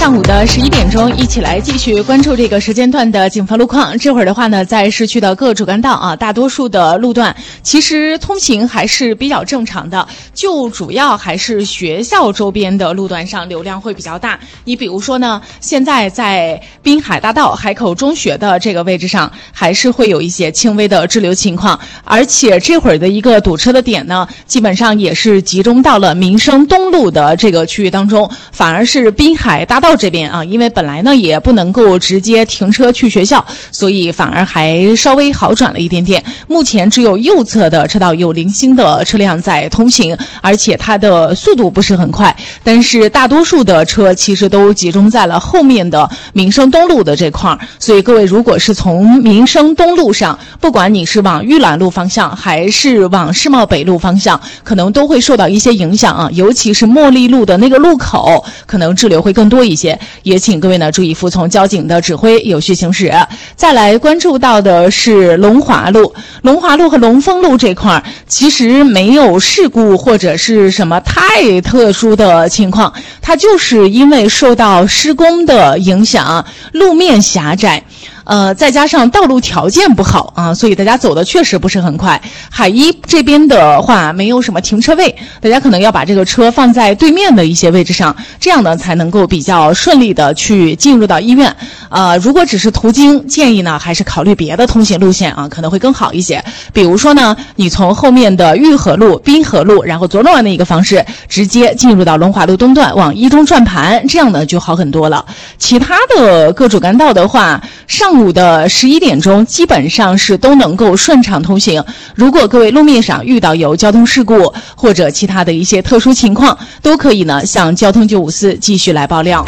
上午的11点钟，一起来继续关注这个时间段的警方路况。这会儿的话呢，在市区的各主干道啊，大多数的路段其实通行还是比较正常的，就主要还是学校周边的路段上流量会比较大。你比如说呢，现在在滨海大道海口中学的这个位置上，还是会有一些轻微的滞留情况，而且这会儿的一个堵车的点呢，基本上也是集中到了民生东路的这个区域当中，反而是滨海大道这边啊，因为本来呢也不能够直接停车去学校，所以反而还稍微好转了一点点。目前只有右侧的车道有零星的车辆在通行，而且它的速度不是很快，但是大多数的车其实都集中在了后面的民生东路的这块，所以各位如果是从民生东路上，不管你是往玉兰路方向还是往世贸北路方向，可能都会受到一些影响啊，尤其是茉莉路的那个路口可能滞留会更多一些，也请各位呢注意服从交警的指挥，有序行驶。再来关注到的是龙华路和龙丰路这块，其实没有事故或者是什么太特殊的情况，它就是因为受到施工的影响，路面狭窄。再加上道路条件不好啊，所以大家走的确实不是很快。海一这边的话没有什么停车位，大家可能要把这个车放在对面的一些位置上，这样呢才能够比较顺利的去进入到医院。如果只是途经，建议呢还是考虑别的通行路线啊，可能会更好一些。比如说呢，你从后面的玉河路、滨河路，然后左转的一个方式，直接进入到龙华路东段往一中转盘，这样呢就好很多了。其他的各主干道的话，上午的11点钟基本上是都能够顺畅通行。如果各位路面上遇到有交通事故或者其他的一些特殊情况，都可以呢向交通954继续来爆料。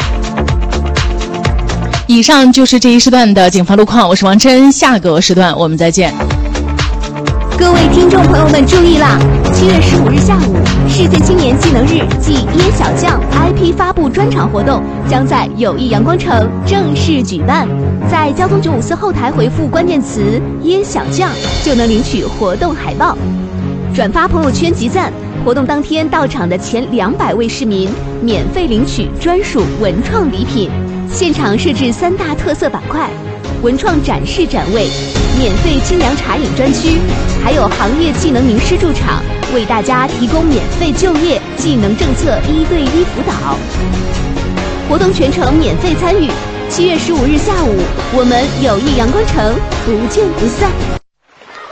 以上就是这一时段的警方路况，我是王真，下个时段我们再见。 各位听众朋友们注意啦！7月15日下午，世界青年技能日暨椰小将 IP 发布专场活动将在友谊阳光城正式举办。在交通954后台回复关键词“椰小将”，就能领取活动海报。转发朋友圈集赞，活动当天到场的前200位市民免费领取专属文创礼品。现场设置3大特色板块：文创展示展位、免费精粮茶饮专区，还有行业技能名师驻场，为大家提供免费就业技能政策1对1辅导。活动全程免费参与。7月15日下午，我们友谊阳光城不见不散。